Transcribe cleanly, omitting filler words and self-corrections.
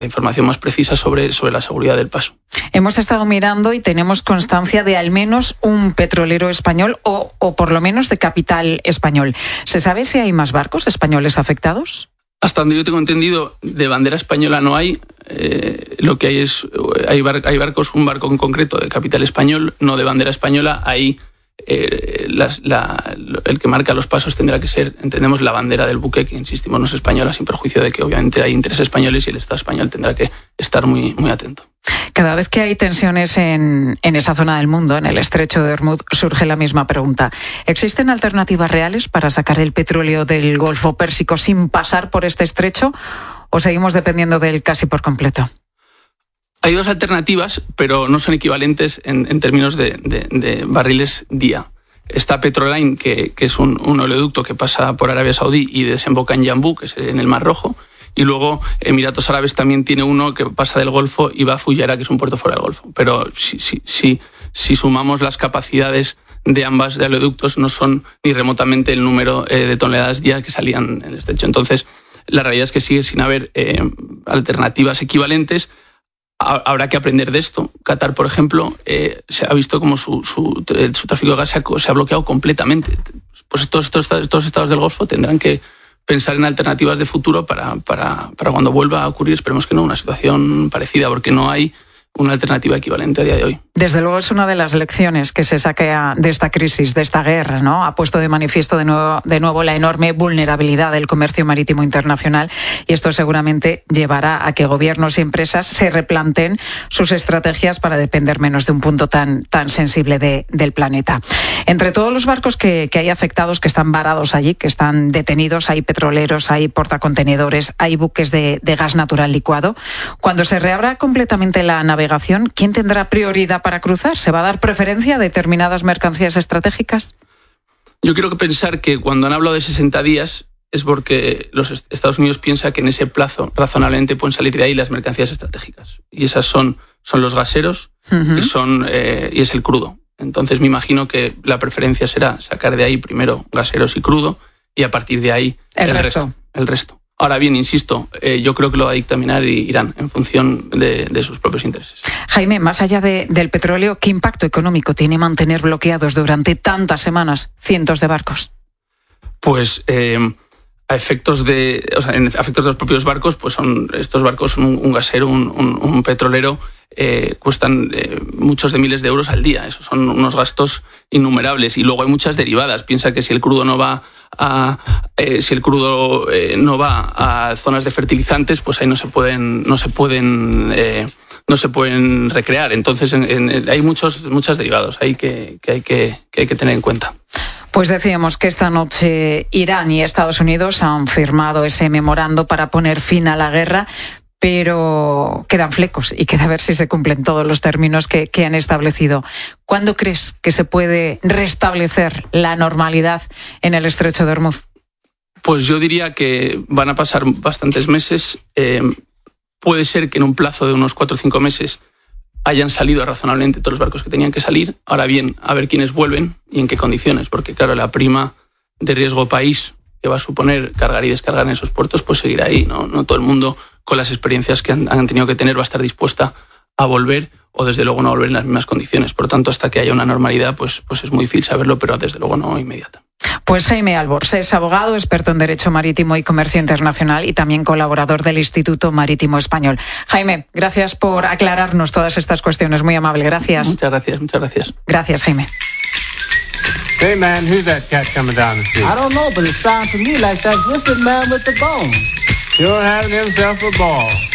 información más precisa sobre la seguridad del paso. Hemos estado mirando y tenemos constancia de al menos un petrolero español o por lo menos de capital español. ¿Se sabe si hay más barcos españoles afectados? Hasta donde yo tengo entendido, de bandera española no hay. Lo que hay barcos, un barco en concreto de capital español, no de bandera española. Ahí el que marca los pasos tendrá que ser, entendemos, la bandera del buque, que insistimos no es española, sin perjuicio de que obviamente hay intereses españoles y el Estado español tendrá que estar muy, muy atento. Cada vez que hay tensiones en esa zona del mundo, en el estrecho de Hormuz, surge la misma pregunta. ¿Existen alternativas reales para sacar el petróleo del Golfo Pérsico sin pasar por este estrecho o seguimos dependiendo de él casi por completo? Hay dos alternativas, pero no son equivalentes en términos de barriles día. Está Petroline, que es un oleoducto que pasa por Arabia Saudí y desemboca en Yambú, que es en el Mar Rojo. Y luego Emiratos Árabes también tiene uno que pasa del Golfo y va a Fujairah, que es un puerto fuera del Golfo. Pero si sumamos las capacidades de ambas de oleoductos, no son ni remotamente el número de toneladas día que salían en el estrecho. Entonces, la realidad es que sigue sin haber alternativas equivalentes. Habrá que aprender de esto. Qatar, por ejemplo, se ha visto como su tráfico de gas se ha bloqueado completamente. Pues estos estados del Golfo tendrán que pensar en alternativas de futuro para cuando vuelva a ocurrir, esperemos que no, una situación parecida, porque no hay una alternativa equivalente a día de hoy. Desde luego es una de las lecciones que se saca de esta crisis, de esta guerra, ¿no? Ha puesto de manifiesto de nuevo la enorme vulnerabilidad del comercio marítimo internacional y esto seguramente llevará a que gobiernos y empresas se replanteen sus estrategias para depender menos de un punto tan sensible del planeta. Entre todos los barcos que hay afectados, que están varados allí, que están detenidos, hay petroleros, hay portacontenedores, hay buques de gas natural licuado. Cuando se reabra completamente la navegación, ¿quién tendrá prioridad para cruzar? ¿Se va a dar preferencia a determinadas mercancías estratégicas? Yo quiero pensar que cuando han hablado de 60 días es porque los Estados Unidos piensa que en ese plazo razonablemente pueden salir de ahí las mercancías estratégicas. Y esas son los gaseros y es el crudo. Entonces me imagino que la preferencia será sacar de ahí primero gaseros y crudo y a partir de ahí el resto. Ahora bien, insisto, yo creo que lo va a dictaminar Irán en función de sus propios intereses. Jaime, más allá del petróleo, ¿qué impacto económico tiene mantener bloqueados durante tantas semanas cientos de barcos? Pues en efectos de los propios barcos, pues estos barcos, un gasero, un petrolero, cuestan muchos de miles de euros al día. Esos son unos gastos innumerables y luego hay muchas derivadas. Piensa que si el crudo no va a zonas de fertilizantes, pues ahí no se pueden recrear. Entonces hay muchas derivados ahí que hay que tener en cuenta. Pues decíamos que esta noche Irán y Estados Unidos han firmado ese memorando para poner fin a la guerra, pero quedan flecos y queda ver si se cumplen todos los términos que han establecido. ¿Cuándo crees que se puede restablecer la normalidad en el estrecho de Hormuz? Pues yo diría que van a pasar bastantes meses. Puede ser que en un plazo de unos 4 o 5 meses hayan salido razonablemente todos los barcos que tenían que salir. Ahora bien, a ver quiénes vuelven y en qué condiciones, porque claro, la prima de riesgo país que va a suponer cargar y descargar en esos puertos, pues seguirá ahí, ¿no? No todo el mundo, con las experiencias que han tenido que tener, va a estar dispuesta a volver o desde luego no a volver en las mismas condiciones. Por lo tanto, hasta que haya una normalidad, pues es muy difícil saberlo, pero desde luego no inmediata. Pues Jaime Albors es abogado, experto en Derecho Marítimo y Comercio Internacional y también colaborador del Instituto Marítimo Español. Jaime, gracias por aclararnos todas estas cuestiones. Muy amable, gracias. Muchas gracias. Gracias, Jaime. Hey man, who's that cat coming down the street? I don't know, but it sounds to me like that Griffin man with the bone. Sure having himself a ball.